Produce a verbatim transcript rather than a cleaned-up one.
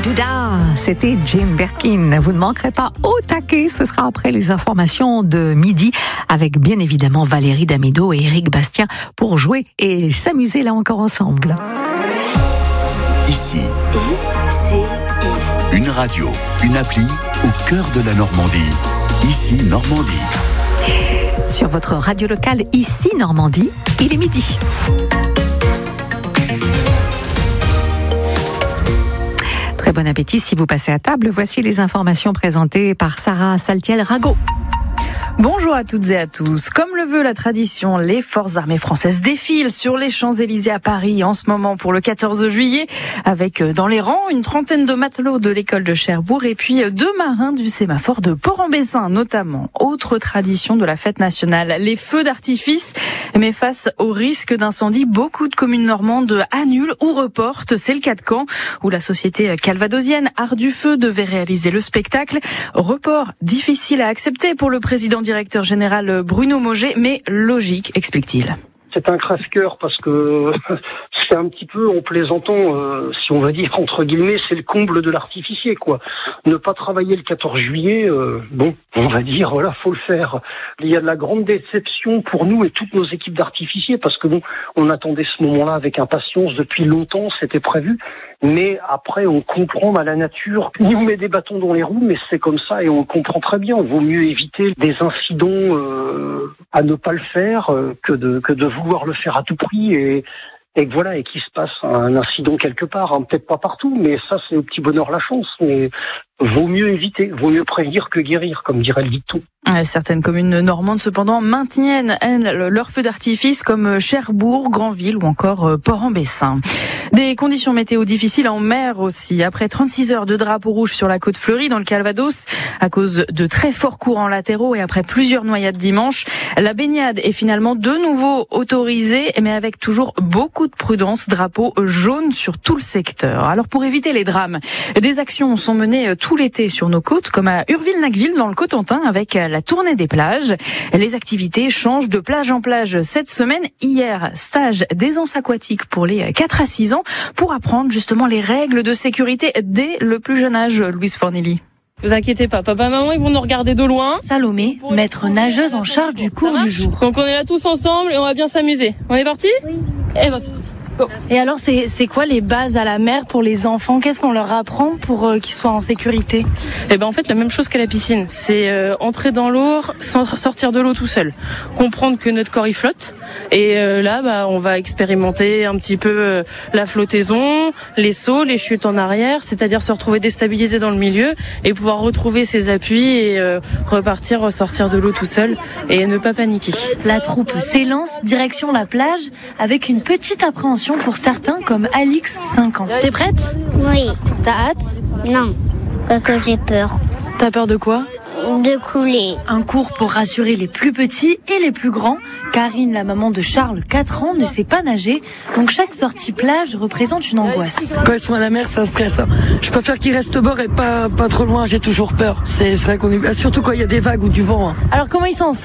Douda, c'était Jim Birkin. Vous ne manquerez pas au taquet, ce sera après les informations de midi avec bien évidemment Valérie Damido et Éric Bastien pour jouer et s'amuser là encore ensemble. Ici, I C I. Une radio, une appli au cœur de la Normandie. Ici Normandie. Sur votre radio locale Ici Normandie, il est midi. Très bon appétit si vous passez à table. Voici les informations présentées par Sarah Saltiel-Rago. Bonjour à toutes et à tous. Comme le veut la tradition, les forces armées françaises défilent sur les Champs-Élysées à Paris en ce moment pour le quatorze juillet, avec dans les rangs une trentaine de matelots de l'école de Cherbourg et puis deux marins du sémaphore de Port-en-Bessin notamment. Autre tradition de la fête nationale, les feux d'artifice. Mais face au risque d'incendie, beaucoup de communes normandes annulent ou reportent. C'est le cas de Caen, où la société calvadosienne Art du Feu devait réaliser le spectacle. Report difficile à accepter pour le président directeur général Bruno Mauger, mais logique, explique-t-il. C'est un crève-cœur parce que c'est un petit peu, en plaisantant, euh, si on va dire entre guillemets, c'est le comble de l'artificier, quoi. Ne pas travailler le quatorze juillet, euh, bon, on va dire, voilà, faut le faire. Il y a de la grande déception pour nous et toutes nos équipes d'artificiers parce que bon, on attendait ce moment-là avec impatience depuis longtemps, c'était prévu. Mais après, on comprend à la nature, il nous met des bâtons dans les roues, mais c'est comme ça et on comprend très bien. Il vaut mieux éviter des incidents euh, à ne pas le faire euh, que de que de vouloir le faire à tout prix et et que voilà et qu'il se passe un incident quelque part, hein, peut-être pas partout, mais ça c'est au petit bonheur la chance. Mais vaut mieux éviter, vaut mieux prévenir que guérir, comme dirait le dicton. Certaines communes normandes, cependant, maintiennent elles, leurs feux d'artifice comme Cherbourg, Granville ou encore Port-en-Bessin. Des conditions météo difficiles en mer aussi. Après trente-six heures de drapeau rouge sur la côte fleurie dans le Calvados, à cause de très forts courants latéraux et après plusieurs noyades dimanche, la baignade est finalement de nouveau autorisée, mais avec toujours beaucoup de prudence. Drapeau jaune sur tout le secteur. Alors pour éviter les drames, des actions sont menées tout l'été sur nos côtes, comme à Urville-Nacqueville dans le Cotentin avec la tournée des plages. Les activités changent de plage en plage cette semaine. Hier, stage d'aisance aquatique pour les quatre à six ans pour apprendre justement les règles de sécurité dès le plus jeune âge. Louise Fornelli. Vous inquiétez pas, papa et maman ils vont nous regarder de loin. Salomé, maître nageuse en charge du cours du jour. Donc on est là tous ensemble et on va bien s'amuser. On est parti ? Oui. Eh ben c'est parti. Go. Et alors c'est c'est quoi les bases à la mer pour les enfants ? Qu'est-ce qu'on leur apprend pour euh, qu'ils soient en sécurité ? Eh ben en fait la même chose qu'à la piscine, c'est euh, entrer dans l'eau sans sortir de l'eau tout seul, comprendre que notre corps il flotte et euh, là bah on va expérimenter un petit peu euh, la flottaison, les sauts, les chutes en arrière, c'est-à-dire se retrouver déstabilisé dans le milieu et pouvoir retrouver ses appuis et euh, repartir ressortir de l'eau tout seul et ne pas paniquer. La troupe s'élance direction la plage avec une petite appréhension pour certains comme Alix, cinq ans. T'es prête ? Oui. T'as hâte ? Non, que j'ai peur. T'as peur de quoi ? De couler. Un cours pour rassurer les plus petits et les plus grands. Karine, la maman de Charles, quatre ans, ne sait pas nager, donc chaque sortie plage représente une angoisse. Quand ils sont à la mer, c'est un stress. Hein. Je préfère qu'ils restent au bord et pas, pas trop loin, j'ai toujours peur. C'est, c'est vrai qu'on est... Surtout quand il y a des vagues ou du vent. Hein. Alors comment il s'en sort ?